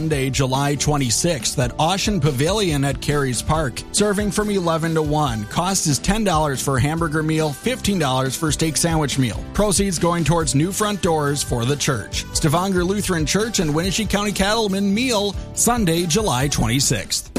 Sunday, July 26th at Ocean Pavilion at Carey's Park. Serving from 11 to 1. Cost is $10 for a hamburger meal, $15 for steak sandwich meal. Proceeds going towards new front doors for the church. Stavanger Lutheran Church and Wenatchee County Cattlemen meal, Sunday, July 26th.